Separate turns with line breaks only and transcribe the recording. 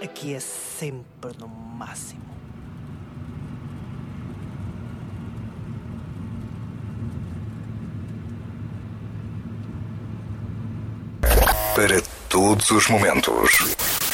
aqui é sempre no máximo.
Para todos os momentos.